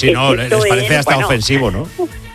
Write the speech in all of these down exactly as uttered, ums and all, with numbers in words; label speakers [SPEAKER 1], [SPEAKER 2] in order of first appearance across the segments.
[SPEAKER 1] Sí, no, les parece
[SPEAKER 2] en,
[SPEAKER 1] hasta
[SPEAKER 2] bueno,
[SPEAKER 1] ofensivo, ¿no?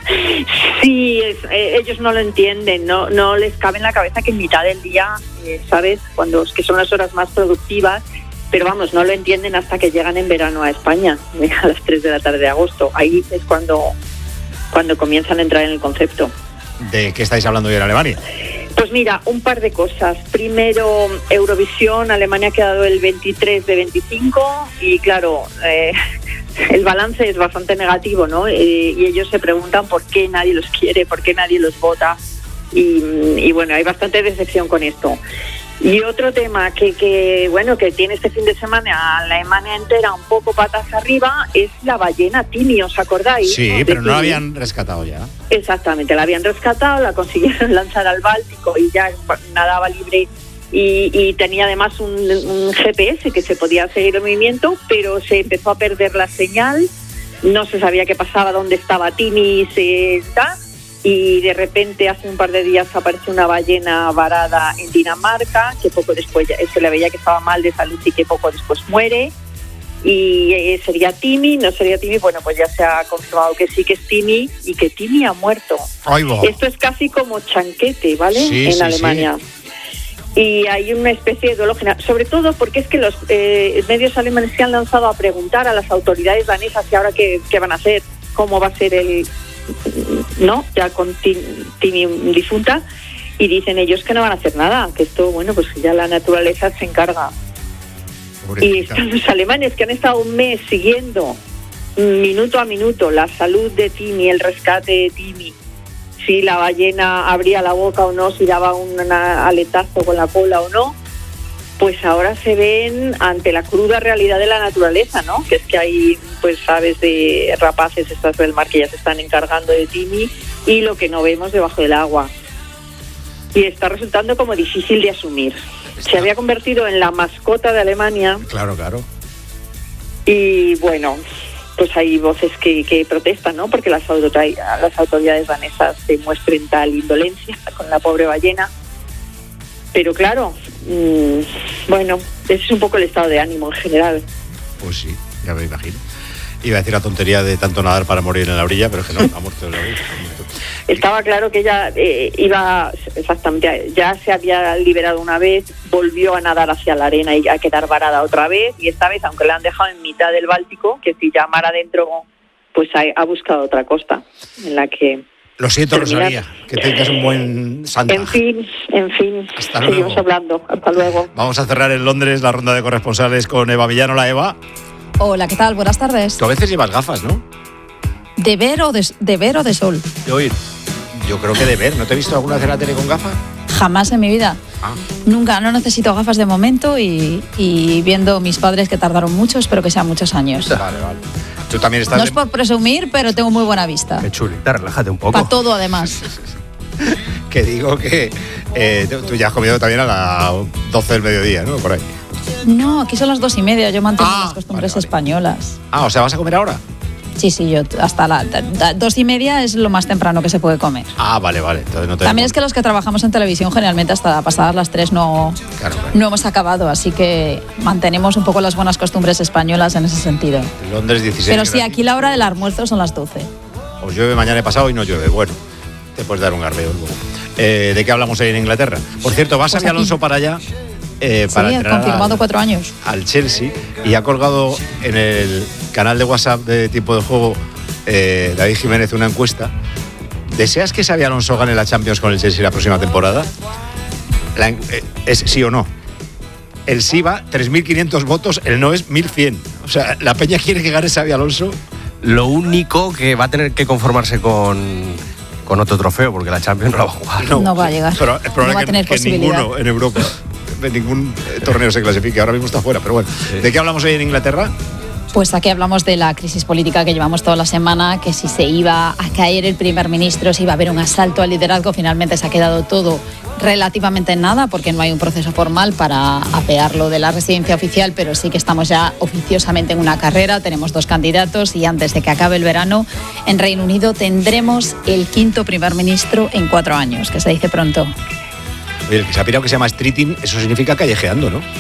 [SPEAKER 2] Sí, es, eh, ellos no lo entienden, no no les cabe en la cabeza que en mitad del día, eh, ¿sabes? Cuando que son las horas más productivas, pero vamos, no lo entienden hasta que llegan en verano a España, a las tres de la tarde de agosto. Ahí es cuando, cuando comienzan a entrar en el concepto.
[SPEAKER 1] ¿De qué estáis hablando hoy en Alemania?
[SPEAKER 2] Pues mira, un par de cosas. Primero, Eurovisión, Alemania ha quedado el veintitrés de veinticinco y claro, eh, el balance es bastante negativo, ¿no? Eh, y ellos se preguntan por qué nadie los quiere, por qué nadie los vota y, y bueno, hay bastante decepción con esto. Y otro tema que, que bueno que tiene este fin de semana a la Alemania entera un poco patas arriba es la ballena Timi, ¿os acordáis?
[SPEAKER 1] Sí,
[SPEAKER 2] ¿no?
[SPEAKER 1] pero no la
[SPEAKER 2] Timi.
[SPEAKER 1] habían rescatado ya.
[SPEAKER 2] Exactamente, la habían rescatado, la consiguieron lanzar al Báltico y ya nadaba libre y, y tenía además un, un G P S que se podía seguir el movimiento, pero se empezó a perder la señal, no se sabía qué pasaba, dónde estaba Timi, se da. Y de repente hace un par de días apareció una ballena varada en Dinamarca, que poco después ya, se le veía que estaba mal de salud y que poco después muere. Y eh, sería Timi, no sería Timi, bueno, pues ya se ha confirmado que sí que es Timi y que Timi ha muerto.
[SPEAKER 1] Ay, va.
[SPEAKER 2] Esto es casi como chanquete, ¿vale?
[SPEAKER 1] Sí,
[SPEAKER 2] en
[SPEAKER 1] sí,
[SPEAKER 2] Alemania. Sí. Y hay una especie de duelo general, sobre todo porque es que los eh, medios alemanes se han lanzado a preguntar a las autoridades danesas y ahora qué, qué van a hacer, cómo va a ser el... no, ya con Timi difunta, y dicen ellos que no van a hacer nada, que esto, bueno, pues ya la naturaleza se encarga. Pobrecita. Y están los alemanes que han estado un mes siguiendo minuto a minuto la salud de Timi, el rescate de Timi, si la ballena abría la boca o no, si daba un aletazo con la cola o no, pues ahora se ven ante la cruda realidad de la naturaleza, ¿no? Que es que hay pues aves de rapaces estas del mar que ya se están encargando de Timi y lo que no vemos debajo del agua. Y está resultando como difícil de asumir. Está. Se había convertido en la mascota de Alemania.
[SPEAKER 1] Claro, claro.
[SPEAKER 2] Y bueno, pues hay voces que, que protestan, ¿no? Porque las autoridades, las autoridades danesas demuestren tal indolencia con la pobre ballena. Pero claro, mmm, bueno, ese es un poco el estado de ánimo en general.
[SPEAKER 1] Pues sí, ya me imagino. Iba a decir la tontería de tanto nadar para morir en la orilla, pero es que no, ha muerto en la orilla.
[SPEAKER 2] Estaba claro que ella eh, iba, exactamente, ya se había liberado una vez, volvió a nadar hacia la arena y a quedar varada otra vez, y esta vez, aunque la han dejado en mitad del Báltico, que si ya mar adentro, pues ha, ha buscado otra costa en la que...
[SPEAKER 1] Lo siento,
[SPEAKER 2] terminar.
[SPEAKER 1] Rosalía, que tengas un buen Santa.
[SPEAKER 2] En fin, en fin,
[SPEAKER 1] hasta
[SPEAKER 2] seguimos
[SPEAKER 1] luego.
[SPEAKER 2] hablando. Hasta luego.
[SPEAKER 1] Vamos a cerrar en Londres la ronda de corresponsales con Eva Villano. La Eva.
[SPEAKER 3] Hola, ¿qué tal? Buenas tardes.
[SPEAKER 1] Tú a veces llevas gafas, ¿no?
[SPEAKER 3] ¿De ver o de, de ver o de sol?
[SPEAKER 1] De oír. Yo creo que de ver. ¿No te he visto alguna vez en la tele con gafas?
[SPEAKER 3] Jamás en mi vida.
[SPEAKER 1] Ah.
[SPEAKER 3] Nunca, no necesito gafas de momento y, y viendo mis padres que tardaron mucho, espero que sean muchos años.
[SPEAKER 1] Vale, vale. Tú también estás...
[SPEAKER 3] No
[SPEAKER 1] de...
[SPEAKER 3] es por presumir, pero tengo muy buena vista.
[SPEAKER 4] Qué chulita, relájate un poco.
[SPEAKER 3] Para todo, además.
[SPEAKER 1] que digo que eh, tú ya has comido también a las doce del mediodía, ¿no? Por ahí.
[SPEAKER 3] No, aquí son las dos y media, yo mantengo
[SPEAKER 1] Ah,
[SPEAKER 3] las costumbres
[SPEAKER 1] vale, vale.
[SPEAKER 3] españolas.
[SPEAKER 1] Ah, o sea, ¿vas a comer ahora?
[SPEAKER 3] Sí, sí, yo hasta las dos y media es lo más temprano que se puede comer.
[SPEAKER 1] Ah, vale, vale. Entonces no te...
[SPEAKER 3] También es que los que trabajamos en televisión generalmente hasta pasadas las tres no,
[SPEAKER 1] Claro, claro.
[SPEAKER 3] no hemos acabado, así que mantenemos un poco las buenas costumbres españolas en ese sentido.
[SPEAKER 1] Londres dieciséis.
[SPEAKER 3] Pero sí,
[SPEAKER 1] grados.
[SPEAKER 3] aquí la hora del almuerzo son las doce.
[SPEAKER 1] Os llueve mañana he pasado y no llueve. Bueno, te puedes dar un garbeo luego. Eh, ¿De qué hablamos ahí en Inglaterra? Por cierto, va
[SPEAKER 3] Pues
[SPEAKER 1] Xabi
[SPEAKER 3] aquí.
[SPEAKER 1] Alonso para allá. Eh, para
[SPEAKER 3] Sí,
[SPEAKER 1] entrenar
[SPEAKER 3] confirmado
[SPEAKER 1] al,
[SPEAKER 3] cuatro años.
[SPEAKER 1] al Chelsea, y ha colgado en el canal de WhatsApp de Tiempo de Juego eh, David Jiménez una encuesta. ¿Deseas que Xabi Alonso gane la Champions con el Chelsea la próxima temporada? La, eh, ¿Es sí o no? El sí va tres mil quinientos votos, el no es mil cien. O sea, la peña quiere que gane Xabi Alonso.
[SPEAKER 4] Lo único que va a tener que conformarse con, con otro trofeo, porque la Champions no la va a jugar.
[SPEAKER 3] No va a llegar.
[SPEAKER 1] Pero es probable
[SPEAKER 3] No va a
[SPEAKER 1] que,
[SPEAKER 3] tener
[SPEAKER 1] que
[SPEAKER 3] posibilidad.
[SPEAKER 1] ninguno en Europa, de ningún eh, torneo se clasifique. Ahora mismo está fuera, pero bueno.
[SPEAKER 4] Sí.
[SPEAKER 1] ¿De qué hablamos hoy en Inglaterra?
[SPEAKER 3] Pues aquí hablamos de la crisis política que llevamos toda la semana, que si se iba a caer el primer ministro, si iba a haber un asalto al liderazgo, finalmente se ha quedado todo relativamente en nada, porque no hay un proceso formal para apearlo de la residencia oficial, pero sí que estamos ya oficiosamente en una carrera, tenemos dos candidatos y antes de que acabe el verano, en Reino Unido tendremos el quinto primer ministro en cuatro años, que se dice pronto.
[SPEAKER 1] Oye, el que se ha pirado que se llama streeting, eso significa callejeando, ¿no?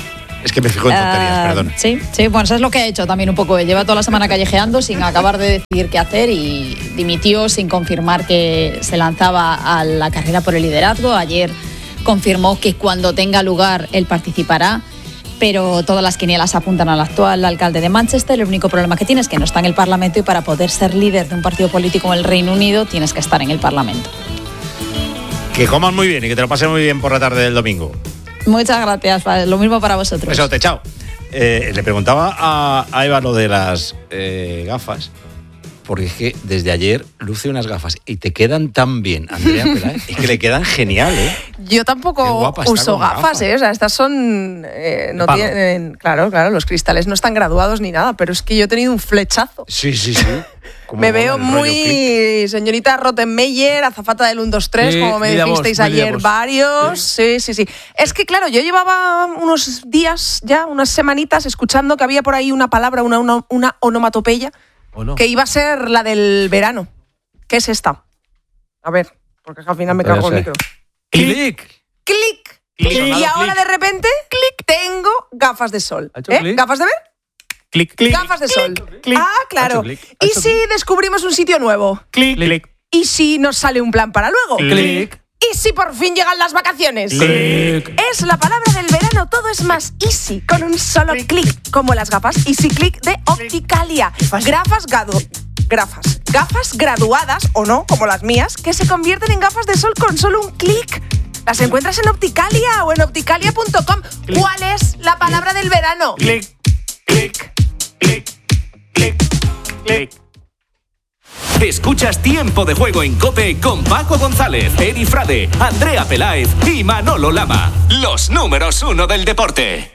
[SPEAKER 1] Es que me fijo en tonterías,
[SPEAKER 3] uh,
[SPEAKER 1] perdón.
[SPEAKER 3] Sí, sí, bueno, eso es lo que ha hecho también un poco. Lleva toda la semana callejeando sin acabar de decidir qué hacer y dimitió sin confirmar que se lanzaba a la carrera por el liderazgo. Ayer confirmó que cuando tenga lugar él participará, pero todas las quinielas apuntan al actual alcalde de Manchester. El único problema que tiene es que no está en el Parlamento y para poder ser líder de un partido político en el Reino Unido tienes que estar en el Parlamento.
[SPEAKER 1] Que coman muy bien y que te lo pases muy bien por la tarde del domingo.
[SPEAKER 3] Muchas gracias, lo mismo para vosotros.
[SPEAKER 1] Besote, chao. Eh, le preguntaba a, a Eva lo de las eh, gafas, porque es que desde ayer luce unas gafas y te quedan tan bien, Andrea Peláez, es que le quedan genial, ¿eh?
[SPEAKER 5] Yo tampoco uso gafas, gafas, ¿eh? O sea, estas son... Eh, no tienen... Claro, claro, los cristales no están graduados ni nada, pero es que yo he tenido un flechazo.
[SPEAKER 1] Sí, sí, sí.
[SPEAKER 5] Me veo muy señorita Rottenmeier, azafata del uno dos tres, sí, como me dijisteis ayer vos. varios. Sí. sí, sí, sí. Es que, claro, yo llevaba unos días ya, unas semanitas, escuchando que había por ahí una palabra, una, una, una onomatopeya, ¿o no? Que iba a ser la del verano. ¿Qué es esta? A ver, porque al final me cargo el micro.
[SPEAKER 4] ¡Clic!
[SPEAKER 5] ¡Clic! Y ahora de repente, clic, tengo gafas de sol. ¿Eh? ¿Gafas de ver?
[SPEAKER 4] Clic, clic.
[SPEAKER 5] Gafas de sol.
[SPEAKER 4] Clic, clic.
[SPEAKER 5] Ah, claro.
[SPEAKER 4] Clic,
[SPEAKER 5] ¿Y si descubrimos un sitio nuevo?
[SPEAKER 4] Clic, clic.
[SPEAKER 5] ¿Y si nos sale un plan para luego?
[SPEAKER 4] Clic.
[SPEAKER 5] ¿Y si por fin llegan las vacaciones?
[SPEAKER 4] Clic.
[SPEAKER 5] Es la palabra del verano, todo es más easy, con un solo clic, como las gafas Easy Click de Opticalia. Gafas gado... Gafas. Gafas graduadas, o no, como las mías, que se convierten en gafas de sol con solo un clic. Las encuentras en Opticalia o en opticalia punto com. ¿Cuál es la palabra del verano?
[SPEAKER 4] Clic. Clic, clic, clic, clic.
[SPEAKER 6] Escuchas Tiempo de Juego en COPE con Paco González, Eri Frade, Andrea Peláez y Manolo Lama. Los números uno del deporte.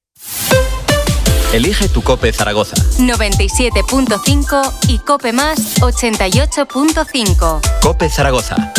[SPEAKER 7] Elige tu COPE Zaragoza.
[SPEAKER 8] noventa y siete punto cinco y COPE Más ochenta y ocho punto cinco.
[SPEAKER 7] COPE Zaragoza.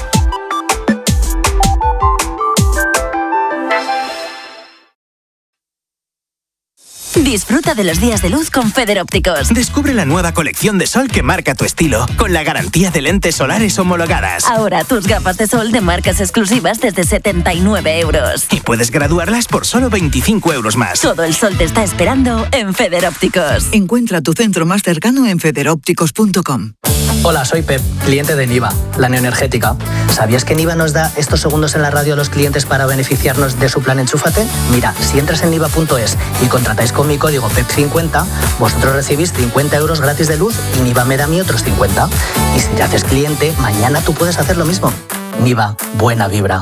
[SPEAKER 9] Disfruta de los días de luz con Feder Ópticos.
[SPEAKER 10] Descubre la nueva colección de sol que marca tu estilo, con la garantía de lentes solares homologadas.
[SPEAKER 9] Ahora tus gafas de sol de marcas exclusivas desde setenta y nueve euros.
[SPEAKER 10] Y puedes graduarlas por solo veinticinco euros más.
[SPEAKER 9] Todo el sol te está esperando en Feder Ópticos.
[SPEAKER 11] Encuentra tu centro más cercano en feder ópticos punto com.
[SPEAKER 12] Hola, soy Pep, cliente de Niva, la neoenergética. ¿Sabías que Niva nos da estos segundos en la radio a los clientes para beneficiarnos de su plan Enchúfate? Mira, si entras en niva punto es y contratáis con mi código P E P cincuenta, vosotros recibís cincuenta euros gratis de luz y Niva me da a mí otros cincuenta. Y si te haces cliente, mañana tú puedes hacer lo mismo. Niva, buena vibra.